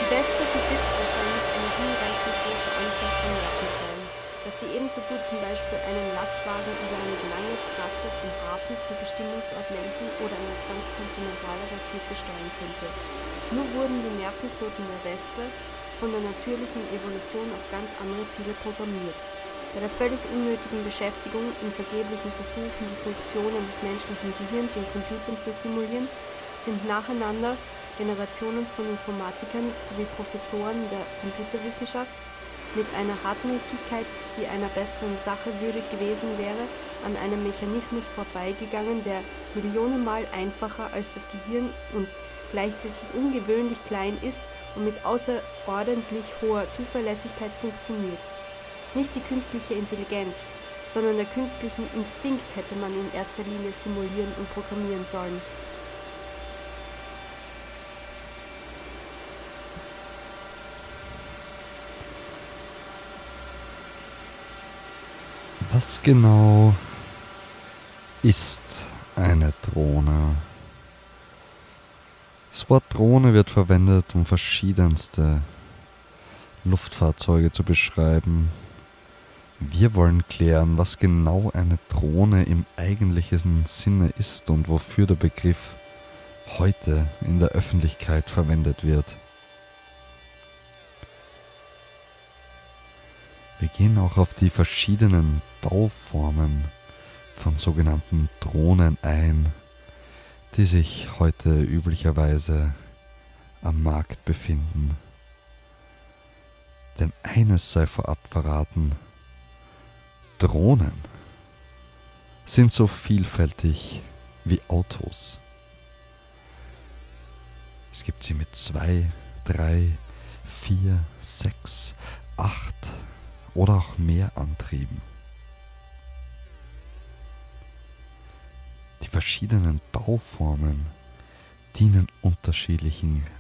Die Wespe besitzt wahrscheinlich eine hinreichend große Anzahl von Nervenzellen, dass sie ebenso gut zum Beispiel einen Lastwagen über eine lange Trasse vom Hafen zum Bestimmungsort lenken oder eine transkontinentale Rakete steuern könnte. Nur wurden die Nervenknoten der Wespe von der natürlichen Evolution auf ganz andere Ziele programmiert. Bei der völlig unnötigen Beschäftigung in vergeblichen Versuchen, die Funktionen des menschlichen Gehirns in Computern zu simulieren, sind nacheinander Generationen von Informatikern sowie Professoren der Computerwissenschaft mit einer Hartnäckigkeit, die einer besseren Sache würdig gewesen wäre, an einem Mechanismus vorbeigegangen, der millionenmal einfacher als das Gehirn und gleichzeitig ungewöhnlich klein ist und mit außerordentlich hoher Zuverlässigkeit funktioniert. Nicht die künstliche Intelligenz, sondern der künstlichen Instinkt hätte man in erster Linie simulieren und programmieren sollen. Was genau ist eine Drohne? Das Wort Drohne wird verwendet, um verschiedenste Luftfahrzeuge zu beschreiben. Wir wollen klären, was genau eine Drohne im eigentlichen Sinne ist und wofür der Begriff heute in der Öffentlichkeit verwendet wird. Wir gehen auch auf die verschiedenen Bauformen von sogenannten Drohnen ein, die sich heute üblicherweise am Markt befinden. Denn eines sei vorab verraten: Drohnen sind so vielfältig wie Autos. Es gibt sie mit 2, 3, 4, 6, 8 oder auch mehr Antrieben. Die verschiedenen Bauformen dienen unterschiedlichen